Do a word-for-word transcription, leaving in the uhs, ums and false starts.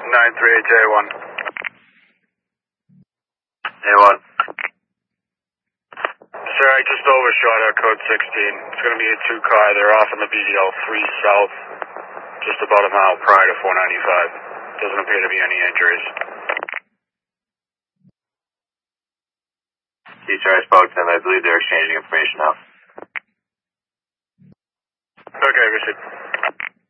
nine three eight J one. A one. Sir, I just overshot our code sixteen. It's going to be a two car. They're off in the B D L three south, just about a mile prior to four ninety-five. Doesn't appear to be any injuries. Teacher, I spoke to them. I believe they're exchanging information now. Okay, received.